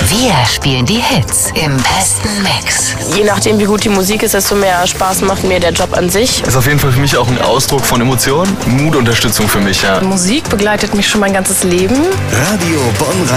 Wir spielen die Hits im besten Mix. Je nachdem, wie gut die Musik ist, desto mehr Spaß macht mir der Job an sich. Ist auf jeden Fall für mich auch ein Ausdruck von Emotionen, Mut, Unterstützung für mich, ja. Musik begleitet mich schon mein ganzes Leben. Radio Bonn